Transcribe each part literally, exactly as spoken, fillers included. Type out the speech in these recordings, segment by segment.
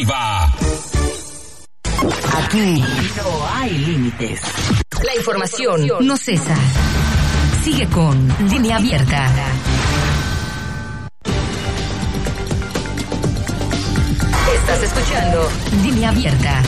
Exclusiva. Aquí no hay límites. La información no cesa. Sigue con Línea Abierta. Estás escuchando Línea Abierta.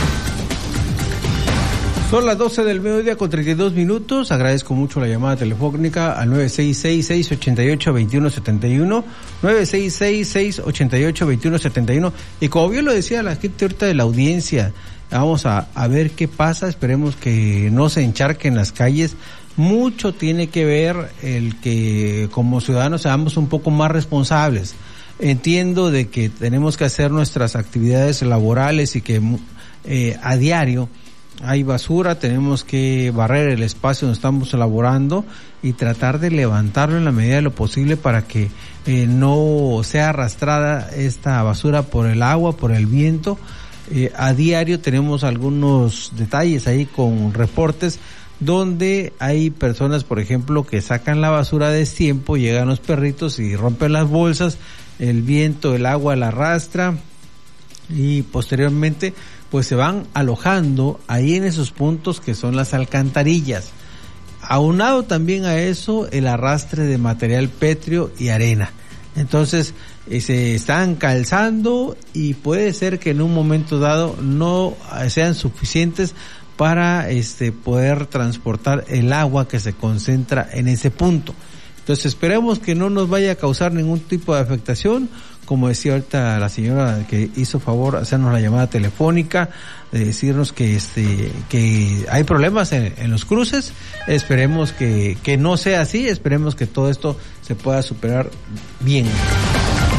Son las doce del mediodía con treinta y dos minutos. Agradezco mucho la llamada telefónica al nueve seis seis, seis ocho ocho, dos uno siete uno, nueve seis seis, seis ocho ocho, dos uno siete uno. Y como bien lo decía la gente ahorita de la audiencia, vamos a, a ver qué pasa. Esperemos que no se encharquen las calles. Mucho tiene que ver el que como ciudadanos seamos un poco más responsables. Entiendo de que tenemos que hacer nuestras actividades laborales y que eh, a diario hay basura, tenemos que barrer el espacio donde estamos elaborando y tratar de levantarlo en la medida de lo posible para que eh, no sea arrastrada esta basura por el agua, por el viento. Eh, a diario tenemos algunos detalles ahí con reportes donde hay personas, por ejemplo, que sacan la basura a destiempo, llegan los perritos y rompen las bolsas, el viento, el agua la arrastra y posteriormente pues se van alojando ahí en esos puntos que son las alcantarillas. Aunado también a eso el arrastre de material pétreo y arena. Entonces eh, se están calzando y puede ser que en un momento dado no sean suficientes para este poder transportar el agua que se concentra en ese punto. Entonces esperemos que no nos vaya a causar ningún tipo de afectación. Como decía ahorita la señora que hizo favor hacernos la llamada telefónica, de decirnos que este que hay problemas en, en los cruces. Esperemos que, que no sea así, esperemos que todo esto se pueda superar bien.